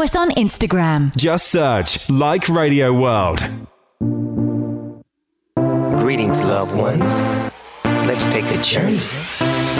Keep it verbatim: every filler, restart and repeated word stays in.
us on Instagram. Just search Like Radio World. Greetings, loved ones. Let's take a journey